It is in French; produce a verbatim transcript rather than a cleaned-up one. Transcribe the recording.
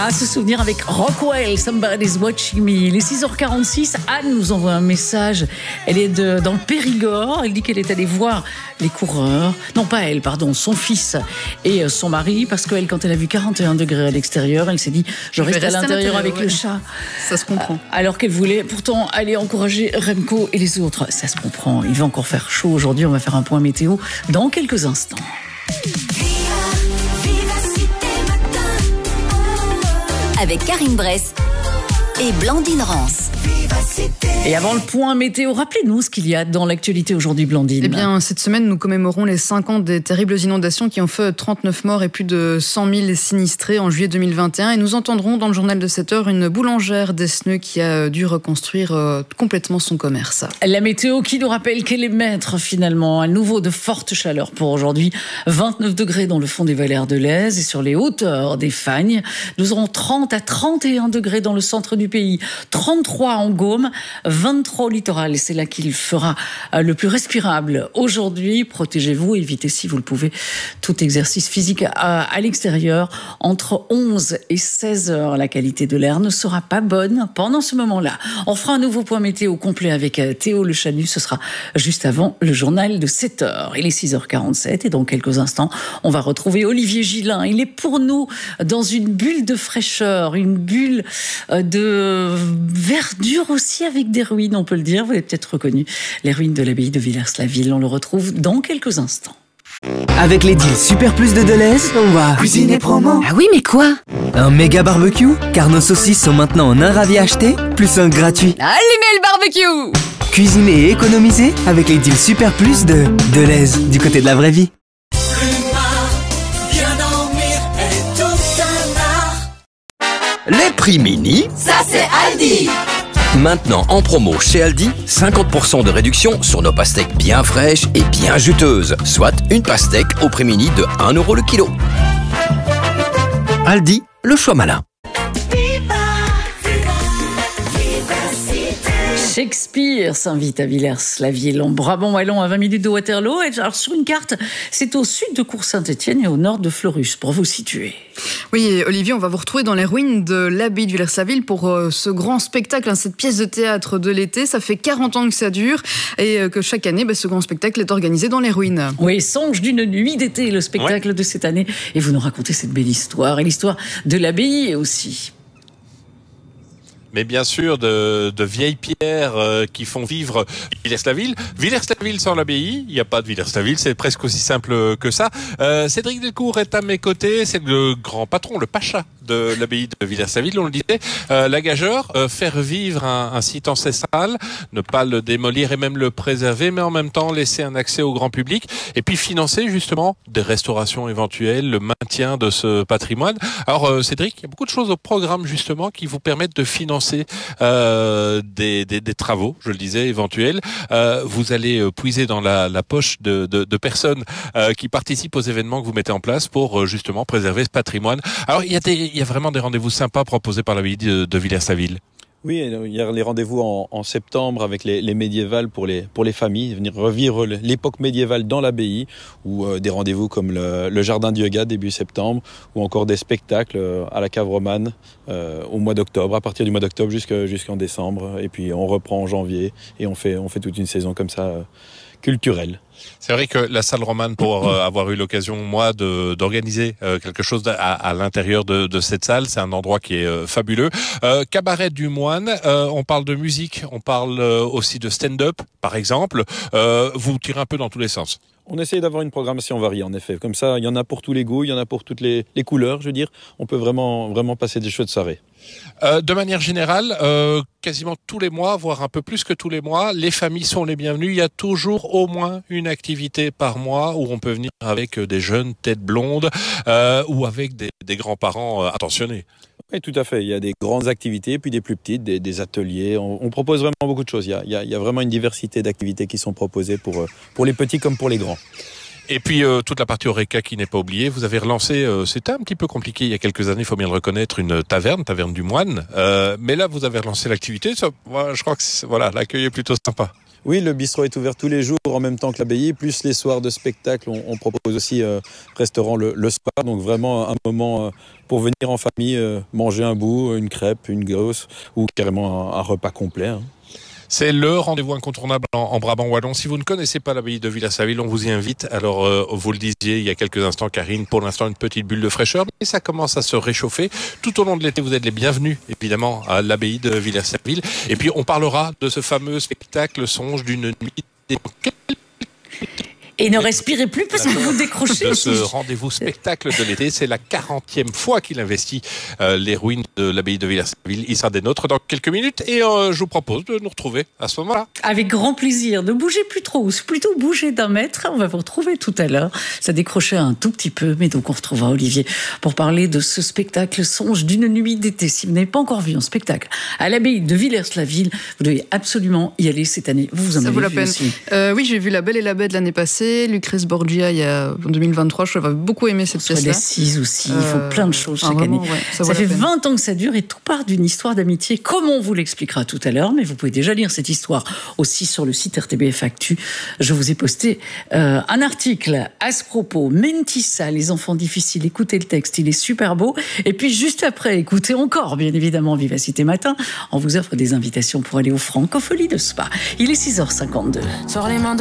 À se souvenir avec Rockwell, Somebody's Watching Me. Il est six heures quarante-six, Anne nous envoie un message. Elle est de, dans le Périgord. Elle dit qu'elle est allée voir les coureurs. Non, pas elle, pardon, son fils et son mari. Parce qu'elle, quand elle a vu quarante et un degrés à l'extérieur, elle s'est dit, je reste à l'intérieur avec ouais. le chat. Ça se comprend. Alors qu'elle voulait pourtant aller encourager Remco et les autres. Ça se comprend. Il va encore faire chaud aujourd'hui. On va faire un point météo dans quelques instants. Avec Karine Bress et Blandine Rance. Et avant le point météo, rappelez-nous ce qu'il y a dans l'actualité aujourd'hui, Blandine. Eh bien, cette semaine, nous commémorons les cinq ans des terribles inondations qui ont fait trente-neuf morts et plus de cent mille sinistrés en juillet deux mille vingt et un. Et nous entendrons dans le journal de sept heures une boulangère d'Esneux qui a dû reconstruire euh, complètement son commerce. La météo qui nous rappelle qu'elle est maître finalement. À nouveau de fortes chaleurs pour aujourd'hui. vingt-neuf degrés dans le fond des vallées ardennaises et sur les hauteurs des Fagnes. Nous aurons trente à trente et un degrés dans le centre du pays. trente-trois en Gaume, vingt-trois au littoral. Et c'est là qu'il fera le plus respirable. Aujourd'hui, protégez-vous, évitez si vous le pouvez tout exercice physique à, à l'extérieur. Entre onze et seize heures, la qualité de l'air ne sera pas bonne pendant ce moment-là. On fera un nouveau point météo complet avec Théo Le Chanu. Ce sera juste avant le journal de sept heures. Il est six heures quarante-sept et dans quelques instants, on va retrouver Olivier Gillin. Il est pour nous dans une bulle de fraîcheur, une bulle de verdure aussi avec des ruines, on peut le dire. Vous avez peut-être reconnu les ruines de l'abbaye de Villers-la-Ville. On le retrouve dans quelques instants. Avec les deals Super Plus de Deleuze, on va cuisiner promo. Ah oui, mais quoi? Un méga barbecue, car nos saucisses sont maintenant en un ravi acheté, plus un gratuit. Allumez le barbecue! Cuisiner et économiser avec les deals Super Plus de Deleuze, du côté de la vraie vie. Les prix mini, ça c'est Aldi! Maintenant en promo chez Aldi, cinquante pour cent de réduction sur nos pastèques bien fraîches et bien juteuses, soit une pastèque au prix mini de un euro le kilo. Aldi, le choix malin. Shakespeare s'invite à Villers-la-Ville, en Brabant wallon, à vingt minutes de Waterloo. Et alors, sur une carte, c'est au sud de Cour-Saint-Étienne et au nord de Fleurus, pour vous situer. Oui, Olivier, on va vous retrouver dans les ruines de l'abbaye de Villers-la-Ville pour euh, ce grand spectacle, hein, cette pièce de théâtre de l'été. Ça fait quarante ans que ça dure et euh, que chaque année, bah, ce grand spectacle est organisé dans les ruines. Oui, Songe d'une nuit d'été, le spectacle ouais. de cette année. Et vous nous racontez cette belle histoire et l'histoire de l'abbaye aussi. Mais bien sûr, de, de vieilles pierres euh, qui font vivre Villers-la-Ville. Villers-la-Ville sans l'abbaye, il n'y a pas de Villers-la-Ville, c'est presque aussi simple que ça. Euh, Cédric Delcourt est à mes côtés, c'est le grand patron, le pacha de l'abbaye de Villers-la-Ville, on le disait. Euh, la gageure, euh, faire vivre un, un site ancestral, ne pas le démolir et même le préserver, mais en même temps laisser un accès au grand public, et puis financer justement des restaurations éventuelles, le maintien de ce patrimoine. Alors euh, Cédric, il y a beaucoup de choses au programme justement qui vous permettent de financer Euh, des, des, des travaux, je le disais, éventuels. Euh, vous allez euh, puiser dans la, la poche de, de, de personnes euh, qui participent aux événements que vous mettez en place pour euh, justement préserver ce patrimoine. Alors, il y a, des, il y a vraiment des rendez-vous sympas proposés par l'abbaye de, de Villers-la-Ville. Oui, il y a les rendez-vous en, en septembre avec les, les médiévales pour les, pour les familles, venir revivre l'époque médiévale dans l'abbaye, ou euh, des rendez-vous comme le, le Jardin de Yoga début septembre, ou encore des spectacles à la Cave Romane euh, au mois d'octobre, à partir du mois d'octobre jusqu'à, jusqu'en décembre, et puis on reprend en janvier, et on fait, on fait toute une saison comme ça euh, culturelle. C'est vrai que la salle romane, pour euh, avoir eu l'occasion, moi, de, d'organiser euh, quelque chose à, à l'intérieur de, de cette salle, c'est un endroit qui est euh, fabuleux. Euh, Cabaret du Moine, euh, on parle de musique, on parle euh, aussi de stand-up, par exemple. Euh, vous tirez un peu dans tous les sens. On essaye d'avoir une programmation variée, en effet. Comme ça, il y en a pour tous les goûts, il y en a pour toutes les, les couleurs, je veux dire. On peut vraiment, vraiment passer des chouettes soirées. Euh, de manière générale, euh, quasiment tous les mois, voire un peu plus que tous les mois, les familles sont les bienvenues. Il y a toujours au moins une activité par mois où on peut venir avec des jeunes têtes blondes euh, ou avec des, des grands-parents euh, attentionnés. Oui, tout à fait. Il y a des grandes activités, puis des plus petites, des, des ateliers. On, on propose vraiment beaucoup de choses. Il y a, il y a, il y a vraiment une diversité d'activités qui sont proposées pour, pour les petits comme pour les grands. Et puis euh, toute la partie Horeca qui n'est pas oubliée. Vous avez relancé, euh, c'était un petit peu compliqué il y a quelques années, il faut bien le reconnaître, une taverne, taverne du Moine. Euh, mais là, vous avez relancé l'activité. Ça, moi, je crois que voilà, l'accueil est plutôt sympa. Oui, le bistrot est ouvert tous les jours en même temps que l'abbaye, plus les soirs de spectacle. On, on propose aussi euh, restaurant le, le soir, donc vraiment un moment euh, pour venir en famille, euh, manger un bout, une crêpe, une grosse ou carrément un, un repas complet. Hein. C'est le rendez-vous incontournable en, en Brabant wallon. Si vous ne connaissez pas l'abbaye de Villers-la-Ville, on vous y invite. Alors, euh, vous le disiez il y a quelques instants, Karine, pour l'instant une petite bulle de fraîcheur, mais ça commence à se réchauffer. Tout au long de l'été, vous êtes les bienvenus, évidemment, à l'abbaye de Villers-la-Ville. Et puis, on parlera de ce fameux spectacle Songe d'une nuit. Et ne respirez plus parce que vous décrochez. De ce rendez-vous spectacle de l'été, c'est la quarantième fois qu'il investit euh, les ruines de l'abbaye de Villers-la-Ville. Il sera des nôtres dans quelques minutes et euh, je vous propose de nous retrouver à ce moment-là. Avec grand plaisir. Ne bougez plus trop, plutôt bougez d'un mètre. On va vous retrouver tout à l'heure. Ça décrochait un tout petit peu, mais donc on retrouvera Olivier pour parler de ce spectacle Songe d'une nuit d'été. Si vous n'avez pas encore vu un spectacle à l'abbaye de Villers-la-Ville, vous devez absolument y aller cette année. Vous, vous en Ça avez vaut la vu peine. aussi. Euh, oui, j'ai vu La Belle et la Bête l'année passée. Lucrèce Borgia il y a, en deux mille vingt-trois. Je vais beaucoup aimer cette Sur pièce-là. les six aussi, il faut Euh, plein de choses ah, chaque vraiment, année. ouais, ça ça vaut fait la peine. vingt ans que ça dure et tout part d'une histoire d'amitié, comme on vous l'expliquera tout à l'heure, mais vous pouvez déjà lire cette histoire aussi sur le site R T B F Actu. Je vous ai posté euh, un article à ce propos. Mentissa, les enfants difficiles, écoutez le texte, il est super beau. Et puis juste après, écoutez encore, bien évidemment, Vivacité Matin, on vous offre des invitations pour aller au Francophonie de Spa. Il est six heures cinquante-deux.